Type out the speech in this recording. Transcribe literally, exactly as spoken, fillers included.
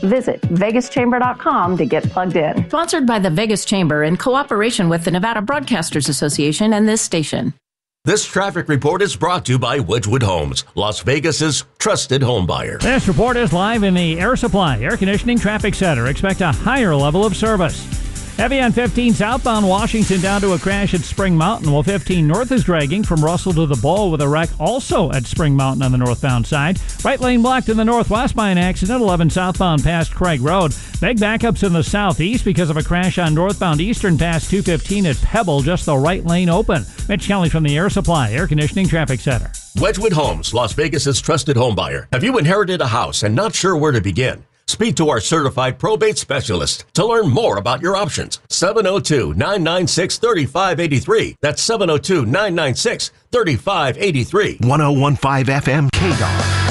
Visit vegas chamber dot com to get plugged in. Sponsored by the Vegas Chamber in cooperation with the Nevada Broadcasters Association and this station. This traffic report is brought to you by Wedgwood Homes, Las Vegas's trusted home buyer. This report is live in the Air Supply Air Conditioning Traffic Center. Expect a higher level of service. Heavy on fifteen southbound Washington down to a crash at Spring Mountain, while fifteen north is dragging from Russell to the Bowl with a wreck also at Spring Mountain on the northbound side. Right lane blocked in the northwest by an accident, eleven southbound past Craig Road. Big backups in the southeast because of a crash on northbound Eastern past two fifteen at Pebble, just the right lane open. Mitch Kelly from the Air Supply Air Conditioning Traffic Center. Wedgwood Homes, Las Vegas's trusted home buyer. Have you inherited a house and not sure where to begin? Speak to our certified probate specialist to learn more about your options. seven oh two, nine nine six, three five eight three. That's seven oh two, nine nine six, three five eight three. ten fifteen F M K D A R.